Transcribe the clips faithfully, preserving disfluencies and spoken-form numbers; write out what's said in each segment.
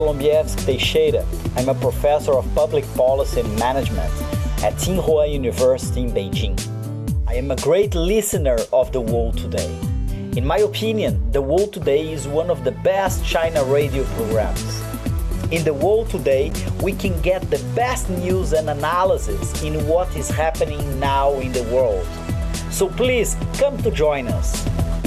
Kolombievsk Teixeira. I'm a professor of public policy and management at Tsinghua University in Beijing. I am a great listener of The World Today. In my opinion, The World Today is one of the best China radio programs. In The World Today, we can get the best news and analysis in what is happening now in the world. So please come to join us.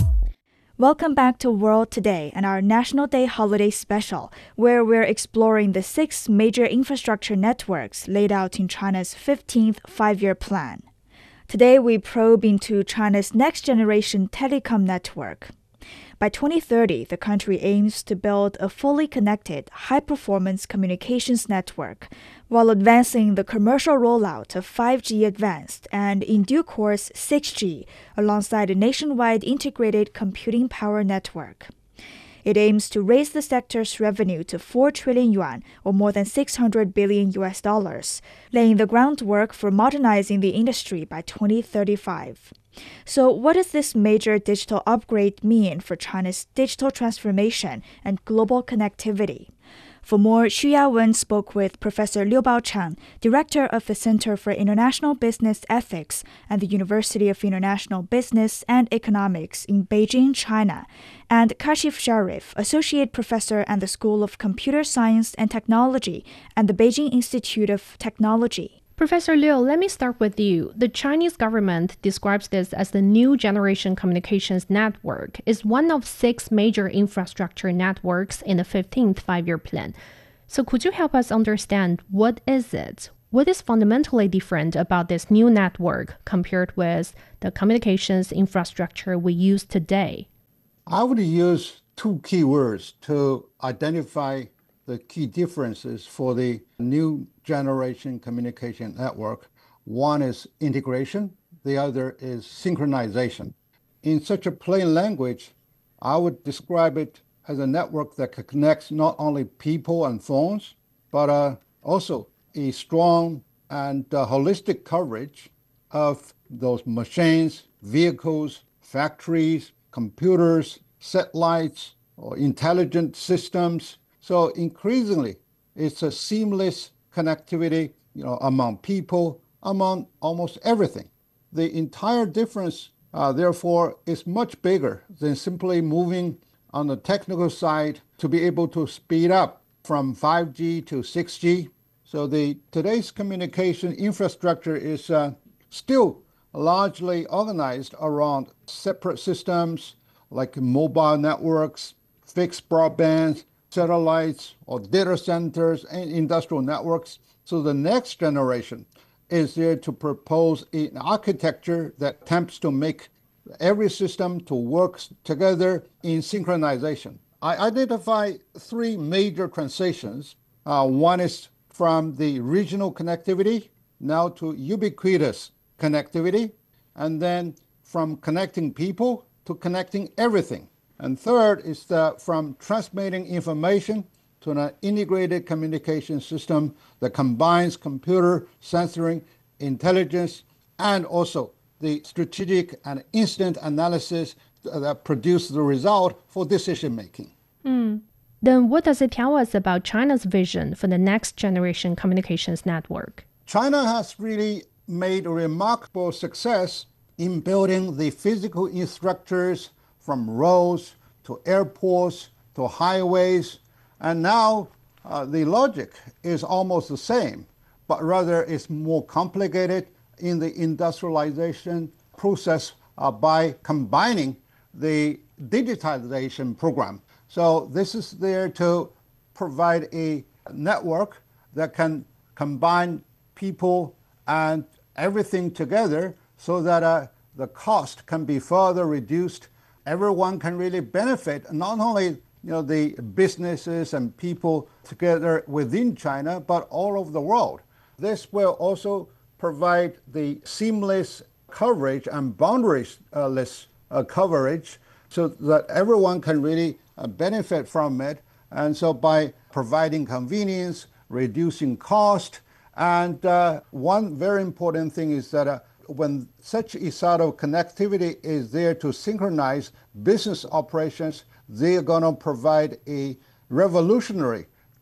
Welcome back to World Today and our National Day holiday special, where we're exploring the six major infrastructure networks laid out in China's fifteenth Five-Year Plan. Today, we probe into China's next-generation telecom network. By twenty thirty, the country aims to build a fully connected, high-performance communications network while advancing the commercial rollout of five G Advanced and, in due course, six G, alongside a nationwide integrated computing power network. It aims to raise the sector's revenue to four trillion yuan, or more than six hundred billion U S dollars, laying the groundwork for modernizing the industry by twenty thirty-five. So what does this major digital upgrade mean for China's digital transformation and global connectivity? For more, Xu Yawen spoke with Professor Liu Baocheng, Director of the Center for International Business Ethics at the University of International Business and Economics in Beijing, China, and Kashif Sharif, Associate Professor at the School of Computer Science and Technology at the Beijing Institute of Technology. Professor Liu, let me start with you. The Chinese government describes this as the new generation communications network. It's one of six major infrastructure networks in the fifteenth Five-Year Plan. So could you help us understand what is it? What is fundamentally different about this new network compared with the communications infrastructure we use today? I would use two key words to identify the key differences for the new generation communication network. One is integration, the other is synchronization. In such a plain language, I would describe it as a network that connects not only people and phones, but uh, also a strong and uh, holistic coverage of those machines, vehicles, factories, computers, satellites, or intelligent systems. So increasingly, it's a seamless connectivity, you know, among people, among almost everything. The entire difference, uh, therefore, is much bigger than simply moving on the technical side to be able to speed up from five G to six G. So the today's communication infrastructure is uh, still largely organized around separate systems like mobile networks, fixed broadband, satellites, or data centers and industrial networks. So the next generation is there to propose an architecture that attempts to make every system to work together in synchronization. I identify three major transitions. Uh, one is from the regional connectivity now to ubiquitous connectivity, and then from connecting people to connecting everything. And third is the, from transmitting information to an integrated communication system that combines computer, sensoring, intelligence, and also the strategic and instant analysis that produce the result for decision making. Mm. Then what does it tell us about China's vision for the next generation communications network? China has really made a remarkable success in building the physical infrastructures from roads to airports to highways. And now uh, the logic is almost the same, but rather it's more complicated in the industrialization process uh, by combining the digitalization program. So this is there to provide a network that can combine people and everything together so that uh, the cost can be further reduced. Everyone can really benefit, not only you know the businesses and people together within China, but all over the world. This will also provide the seamless coverage and boundaryless uh, coverage so that everyone can really uh, benefit from it. And so by providing convenience, reducing cost, and uh, one very important thing is that uh, when such a sort of connectivity is there to synchronize business operations, they are going to provide a revolutionary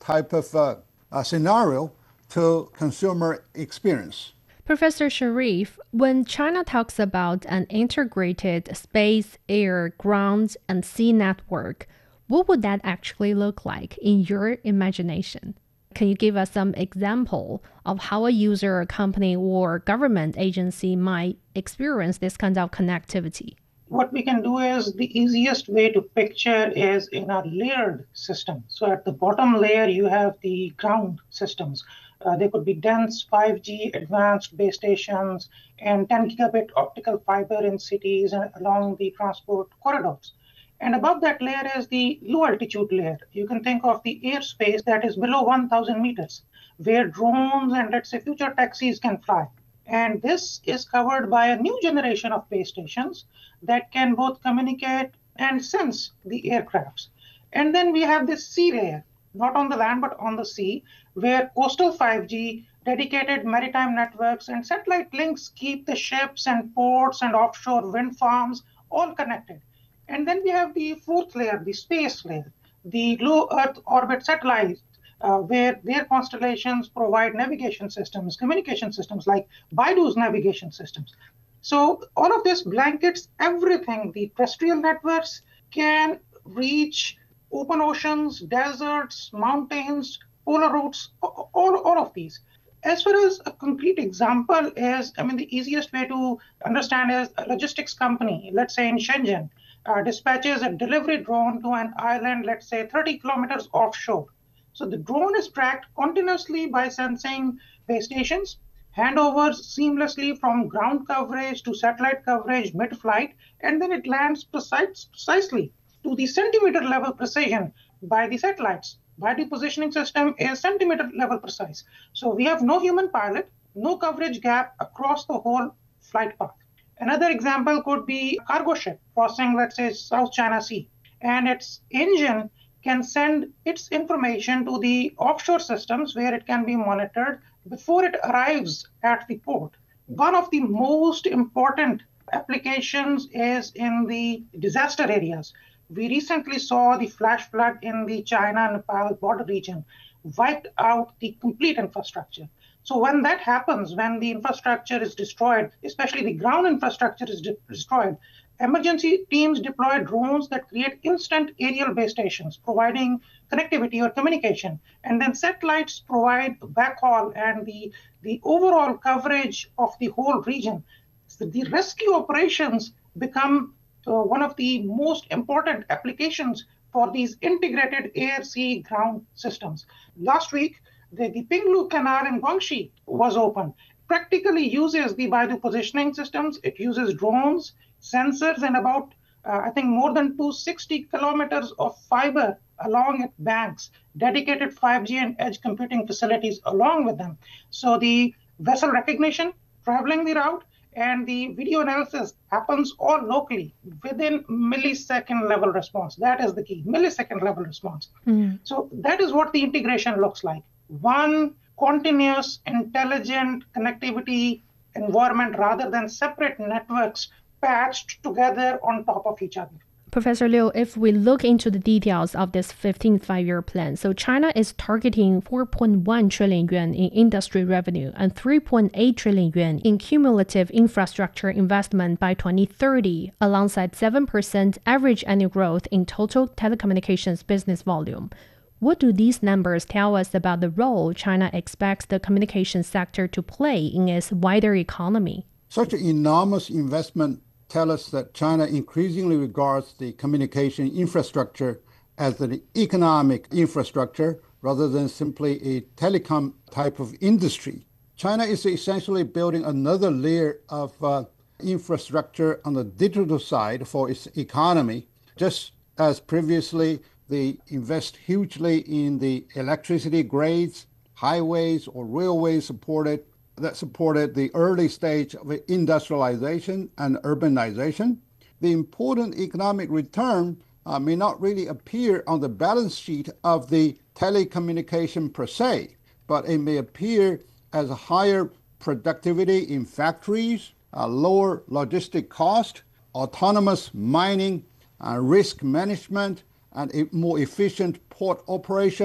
type of uh, uh, scenario to consumer experience. Professor Sharif, when China talks about an integrated space, air, ground, and sea network, what would that actually look like in your imagination? Can you give us some example of how a user, company, or government agency might experience this kind of connectivity? What we can do is the easiest way to picture is in a layered system. So at the bottom layer, you have the ground systems. Uh, there could be dense five G advanced base stations and ten gigabit optical fiber in cities and along the transport corridors. And above that layer is the low altitude layer. You can think of the airspace that is below one thousand meters, where drones and let's say future taxis can fly. And this is covered by a new generation of base stations that can both communicate and sense the aircrafts. And then we have this sea layer, not on the land, but on the sea, where coastal five G, dedicated maritime networks, and satellite links keep the ships and ports and offshore wind farms all connected. And then we have the fourth layer, the space layer, the low Earth orbit satellites, uh, where their constellations provide navigation systems, communication systems like Baidu's navigation systems. So all of this blankets everything. The terrestrial networks can reach open oceans, deserts, mountains, polar routes, all, all of these. As far as a concrete example is, I mean, the easiest way to understand is a logistics company, let's say in Shenzhen, uh, dispatches a delivery drone to an island, let's say thirty kilometers offshore. So the drone is tracked continuously by sensing base stations, handovers seamlessly from ground coverage to satellite coverage mid-flight, and then it lands precise, precisely to the centimeter level precision by the satellites. Baidu positioning system is centimeter level precise. So we have no human pilot, no coverage gap across the whole flight path. Another example could be a cargo ship crossing, let's say, South China Sea, and its engine can send its information to the offshore systems where it can be monitored before it arrives at the port. One of the most important applications is in the disaster areas. We recently saw the flash flood in the China-Nepal border region, wiped out the complete infrastructure. So when that happens, when the infrastructure is destroyed, especially the ground infrastructure is de- destroyed, emergency teams deploy drones that create instant aerial base stations, providing connectivity or communication. And then satellites provide backhaul and the, the overall coverage of the whole region. So the rescue operations become uh, one of the most important applications for these integrated air, sea, ground systems. Last week, the, the Pinglu Canal in Guangxi was open. Practically uses the Baidu positioning systems. It uses drones, sensors, and about, uh, I think, more than two hundred sixty kilometers of fiber along its banks, dedicated five G and edge computing facilities along with them. So the vessel recognition, traveling the route, and the video analysis happens all locally within millisecond level response. That is the key, millisecond level response. Mm. So that is what the integration looks like. One continuous, intelligent connectivity environment rather than separate networks patched together on top of each other. Professor Liu, if we look into the details of this fifteenth five-year plan, so China is targeting four point one trillion yuan in industry revenue and three point eight trillion yuan in cumulative infrastructure investment by twenty thirty, alongside seven percent average annual growth in total telecommunications business volume. What do these numbers tell us about the role China expects the communications sector to play in its wider economy? Such an enormous investment tell us that China increasingly regards the communication infrastructure as an economic infrastructure rather than simply a telecom type of industry. China is essentially building another layer of uh, infrastructure on the digital side for its economy, just as previously they invest hugely in the electricity grids, highways or railways supported that supported the early stage of industrialization and urbanization. The important economic return uh, may not really appear on the balance sheet of the telecommunication per se, but it may appear as a higher productivity in factories, a lower logistic cost, autonomous mining, uh, risk management, and a more efficient port operation,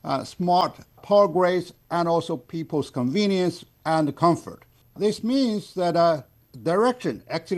uh, smart power grids and also people's convenience and comfort. This means that uh, direction actually